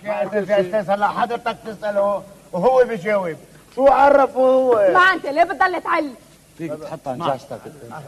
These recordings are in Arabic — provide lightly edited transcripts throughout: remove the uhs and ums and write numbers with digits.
يا استاذ هلا حضرتك تساله وهو بيجاوب. شو عرفه هو؟ ما انت ليه بتضل تعلي؟ فيك تحطها نجاستك.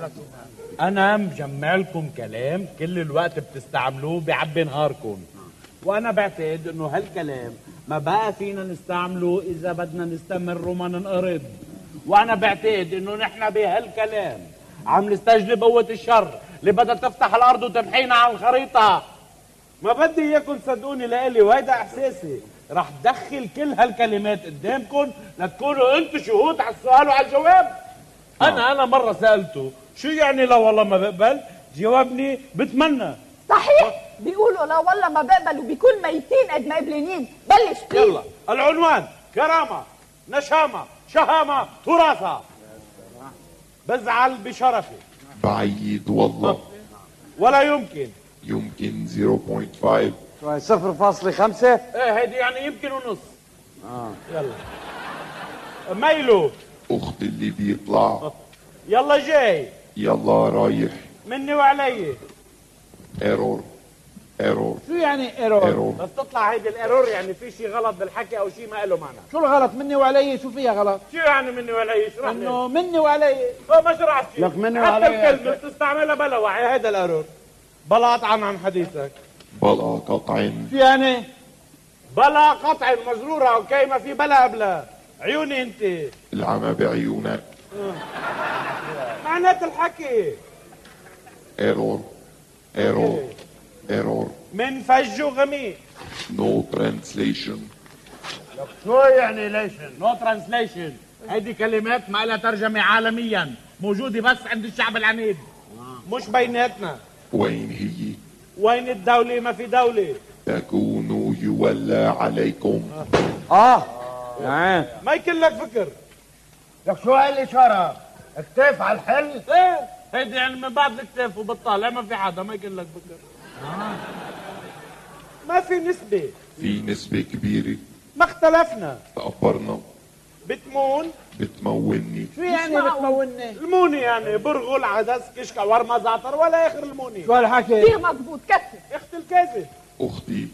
انا مجمع لكم كلام كل الوقت بتستعملوه بعبي نهاركم، وانا بعتقد انه هالكلام ما بقى فينا نستعمله اذا بدنا نستمر وما ننقرض. وانا بعتقد انه نحن بهالكلام عم نستجلب قوة الشر اللي بدها تفتح الارض وتمحينا على الخريطة. ما بدي اياكم تصدقوني لإلي، وهيدا احساسي. رح دخل كل هالكلمات قدامكم لتكونوا انتم شهود على السؤال وعلى الجواب. انا مرة سألته شو يعني لا والله ما بقبل، جاوبني بتمنى. صحيح بيقولوا لا والله ما بقبل وبيكون ميتين قد ما قبلانين. بلش فيه. يلا العنوان: كرامة، نشامة، شهامة، تراثة. بزعل بشرفي. بعيد والله. ولا يمكن. يمكن 0.5. 0.5. ايه هيدي يعني يمكن ونص. يلا ميلو. اخت اللي بيطلع. يلا جاي. يلا رايح. مني وعلي. ايرور. ايرور. شو يعني ايرور؟ بس تطلع هيدي الايرور يعني في شيء غلط بالحكي او شيء ما له معنى. شو الغلط؟ مني وعلي شو فيها غلط؟ شو يعني مني وعلي؟ اشرح لي. انه مني وعلي. ما شرحت لك مني حتى وعلي. الكلمة بتستعملها بلا وعي. هيدا الايرور. بلا اطعن عن حديثك. بلا قطع. شو يعني؟ بلا قطع مجرورة. اوكي ما في بلا قبلها. عيوني انت. العمى بعيونك. معنات الحكي. ايرور. ايرور. ايرور. من فج وغميق. نو ترانسليشن. شو يعني ليشن؟ نو ترانسليشن. هيدي كلمات ما لها ترجمة عالميا، موجودة بس عند الشعب العنيد، مش بيناتنا. وين هي؟ وين الدولة؟ ما في دولة. تكون يولى عليكم. نعم. ما يكون لك فكر. لك شو هالاشاره؟ اكتاف على الحل؟ ايه هيدي يعني من بعد الكتاف وبالطالع ما في حدا ما يكون لك فكر. ما في نسبة. في نسبة كبيرة. ما اختلفنا. تقبرنا. بتمون. بتموني. شو يعني بتموني؟ الموني يعني برغل، عدس، كشك، ورمة، زعتر، ولا اخر الموني. شو هالحكي؟ كثير مضبوط. كثر. اخت الكاذب. اختي.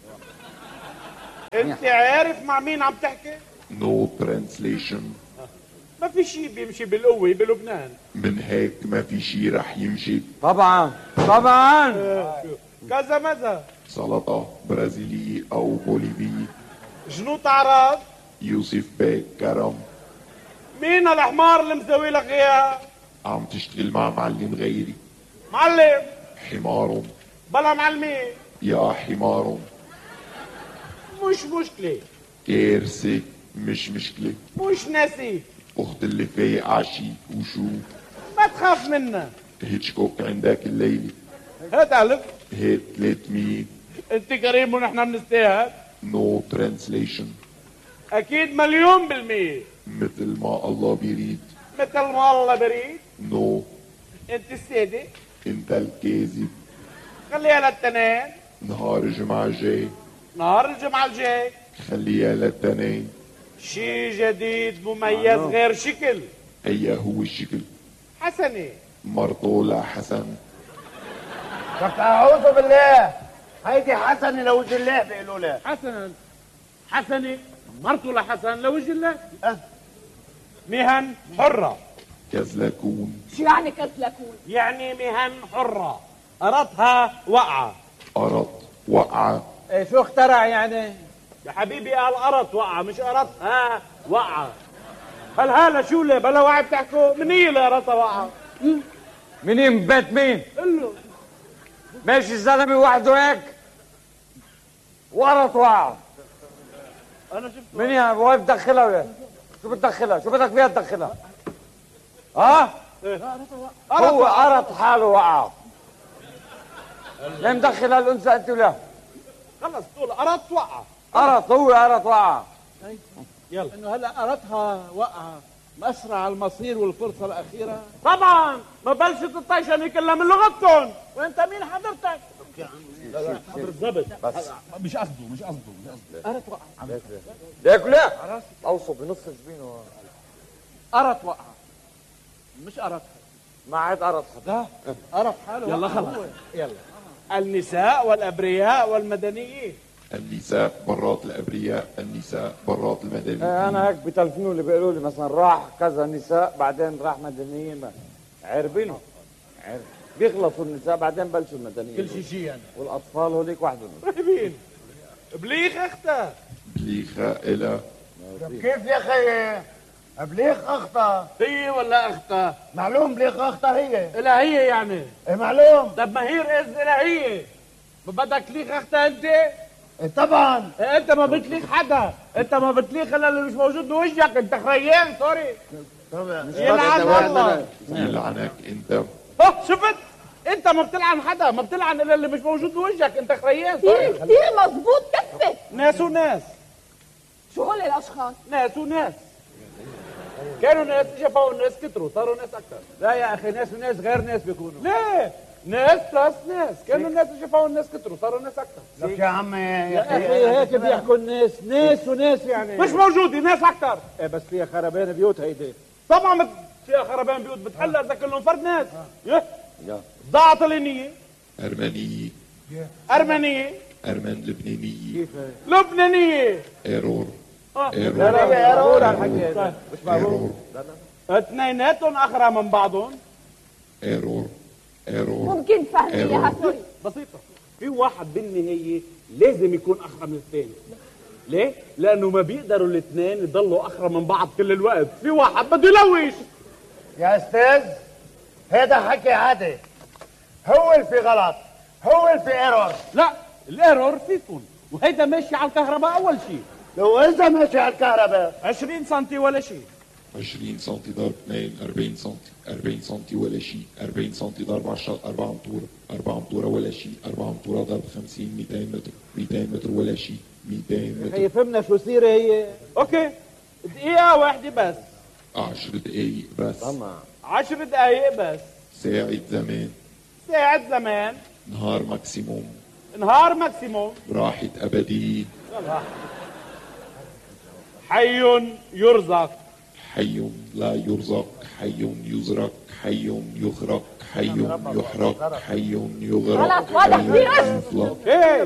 انت عارف مع مين عم تحكي؟ نو ترانسليشن. ما في شيء بيمشي بالقوة بلبنان. من هيك ما في شي رح يمشي. طبعا طبعا. كذا ماذا؟ سلطة برازيلية أو بوليفية. جنوط عراض. يوسف بيك كرم. مين الحمار اللي مسوي لك اياها؟ عم تشتغل مع معلم غيري. معلم. حمار. بلا معلمين. يا حمار. مش مشكلة. كارثة. مش مشكلة. مش ناسي. أخت اللي فايق عشي وشو. ما تخاف منا. هيتشكوك عندك الليلة. هات ألف. هيت 300. انت كريم ونحن بنستاهل. نو ترانسليشن. اكيد 1,000,000%. مثل ما الله بيريد. مثل ما الله بريد. نو. انت الصادق. انت الكاذب. خليها للتنين. نهار الجمعة الجاي. نهار الجمعة الجاي. خليها للتنين. شي جديد مميز غير شكل. أي هو الشكل؟ حسني. مرته لحسن. لك اعوذ بالله. هيدي حسنه لوجه الله بيقولوا لها. حسني مرته لحسن لوجه الله. مهن حرة. كزلكون. شو يعني كسلكون؟ يعني مهن حرة. أردها وقعة. أرط وقعة. إيه شو اخترع يعني؟ يا حبيبي قال أرط وقعة مش أردها وقعة. هل هلا شو لي بلا وعي بتحكوا؟ من هي اللي أردها وقعة؟ منين بيت مين؟ قله ماشي الزلمه وحده هيك ورط وقع. أنا شفت. من يا واقف دخلها وياه؟ شو بتدخلها؟ شو بدك فيها تدخلها؟ هو قرط حاله وقع. ليه مدخل هالانثى انت ولا؟ خلص تقول أردت وقعة. قرط هو قرط وقع. يلا. انه هلا قرتها وقعه مسرع المصير والفرصه الاخيره. طبعا ما بلشت الطيشة كلها من لغتكم. وانت مين حضرتك؟ بالضبط. مش قصده قرت وقعه. ليك لا اوصوا بنص جبينه. قرت وقعه مش قرتها. ما عاد قرط حدا. قرت حاله. يلا وقعة خلص. هو. يلا. النساء والأبرياء والمدنيين. النساء برات الأبرياء، النساء برات المدنيين. انا هيك بتلفنوا اللي بيقولوا لي مثلا راح كذا نساء بعدين راح مدنيين، عربين بيخلصوا النساء بعدين بلشوا المدنيين، كل شيء يعني. والاطفال هوليك وحدهم. طيبين بليخ اختها بليخة إلى كيف يا اخي؟ بليخ اختها هي ولا اختها؟ معلوم، بليخ اختها هي. لا هي يعني. إيه معلوم. طب ما هي رئيس لا هي بدك تليخ اختها انت؟ إيه طبعا. إيه انت ما بتليخ حدا، انت ما بتليخ الا اللي مش موجود بوجهك، انت خريان سوري. يلعن الله. يلعنك أنت. شفت؟ انت ما بتلعن حدا، ما بتلعن الا اللي مش موجود بوجهك، انت خريان سوري. كتير مظبوط كفت. ناس وناس، شو هول الاشخاص؟ ناس وناس. كانوا ناس شافوا الناس كتروا صاروا ناس اكثر. لا يا اخي ناس وناس غير ناس بيكونوا. ليه؟ ناس بلس ناس، كانوا الناس شافوا الناس كتروا صاروا ناس اكثر. لك يا عمي يا اخي هيك بيحكوا الناس، ناس وناس يعني مش موجودة ناس اكثر. ايه بس فيها خربان بيوت هيدي. طبعا فيها خربان بيوت بتحلى اذا كلهم فرد ناس. ضاعت النية، أرمنية، ارمنية، أرمن لبنانية، لبنانية، إيرور، لا إيرور، لا معقول هالحكي هذا مش معقول. إيرور، اثنيناتهم اخرى من بعضهم. إيرور، إيرور. ممكن تفهمي اياها سوري؟ بسيطة، في واحد بالنهاية لازم يكون اخرى من الثاني. ليه؟ لانه ما بيقدروا الاثنين يضلوا اخرى من بعض كل الوقت، في واحد بده يلوش. يا استاذ، هذا حكي عادي. هو اللي في غلط، هو اللي في ايرور. لا، الايرور فيكم، وهيدا ماشي على الكهرباء اول شيء. لو اذا ماشي على الكهرباء 20 سنتي ولا شيء. 20 سنتي ضرب 2 40 سنتي، 40 سنتي ولا شيء، 40 سنتي ضرب 10 4 امتورة، 4 امتورة ولا شيء، 4 امتورة ضرب 50 200 متر، 200 متر ولا شيء، 200 متر. هي فهمنا شو سيرة هي. اوكي، دقيقة واحدة بس. 10 دقايق بس. 10 دقايق بس. ساعة زمان. ساعة زمان. نهار ماكسيموم. نهار ماكسيموم. راحة أبدية. حي يرزق. حي لا يرزق، حي يزرق، حي يخرق، حي يحرق، حي يغرق، خلاص واضح حي كثير. يفلق. كيف؟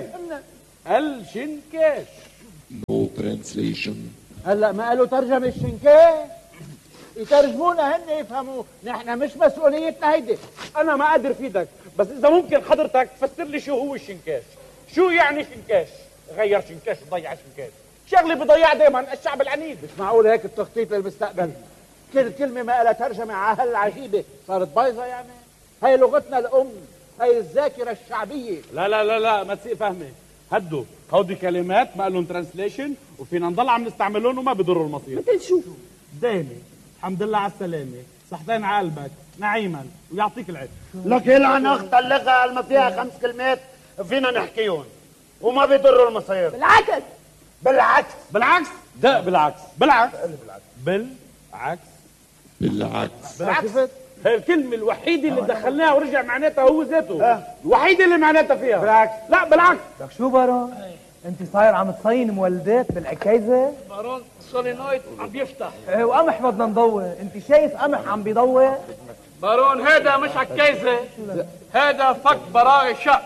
الشنكاش. No translation. هلا ما قالوا ترجمة الشنكاش؟ يترجمونا هن يفهموا، نحن مش مسؤوليتنا هيدي. انا ما قادر فيدك، بس اذا ممكن حضرتك تفسر لي شو هو الشنكاش؟ شو يعني شنكاش؟ غير شنكاش وضيع شنكاش، شغله بضيع دائما الشعب العنيد. مش معقول هيك التخطيط للمستقبل. كل كلمة ما لها ترجمة على هالعجيبة صارت بايظة يعني. هي لغتنا الأم، هي الذاكرة الشعبية. لا لا لا لا، ما تسيء فهمي. هدوا هودي كلمات ما لهم ترانسليشن، وفينا نضل عم نستعملهم وما بضروا المصير. مثل شو؟ دايمة الحمد لله على السلامة، صحتين على قلبك، نعيما ويعطيك العافية. لك يلعن اختها اللغة ما فيها 5 كلمات فينا نحكيهم وما بيضروا المصير. بالعكس. بالعكس. بالعكس؟ ده بالعكس. بالعكس. بالعكس. بالعكس. بالعكس. هي الكلمة الوحيدة اللي دخلناها ورجع معناتها هو ذاته. الوحيدة اللي معناتها فيها. بالعكس. لا بالعكس. لك شو بارون؟ انت صاير عم تصين مولدات بالعكايزه؟ بارون سولينويد عم بيفتح. ايه وقمح بدنا نضوي، انت شايف قمح عم بيضوي؟ بارون هذا مش عكايزه، هذا فك براغي شق.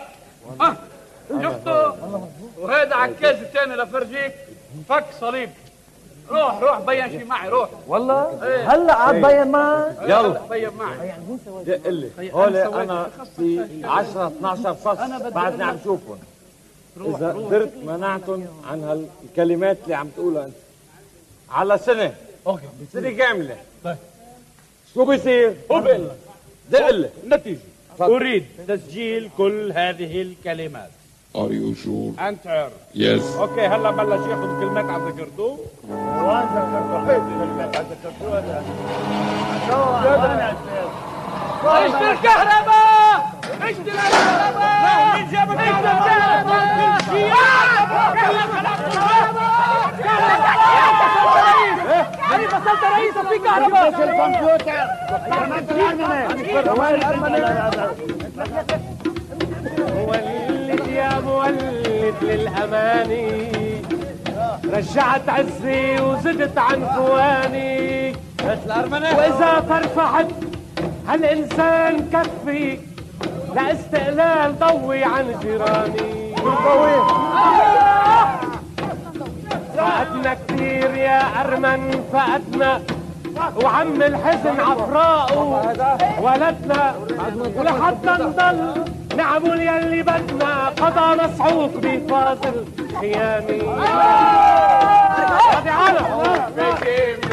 شفته؟ وهذا عكازه ثاني لفرجيك، فك صليب. روح بين شي معي، روح. والله؟ ايه. هلا قاعد بين معك؟ يلا بين معي. دق لي هولي انا في 10 12 فص بعدني عم شوفهم. اذا قدرت منعتهم عن هالكلمات اللي عم تقولها انت على سنة. اوكي سنة كاملة. طيب شو بيصير؟ قبل دق لي النتيجة. اريد تسجيل كل هذه الكلمات. Are you sure? انت عارف. Yes. اوكي هلا بلش ياخذ كلمات عم ذكرتوه. وين ذكرتوا؟ حيث كلمات عم ذكرتوا هذا. اشتري الكهرباء! اشتري الكهرباء! مين جاب الكهرباء؟ أنا بصلت رئيس في كهرباء! الكمبيوتر كمان ولد يا مولد للأماني، رجعت عزي وزدت عن فواني، وإذا فرفعت هالإنسان كفي لا استقلال ضوي عن جيراني. الأرمن فقدنا وعم الحزن عفراءه ولدنا ولحتى نضل نعمل يلي بدنا قضى مسعوق بفاصل خيامي.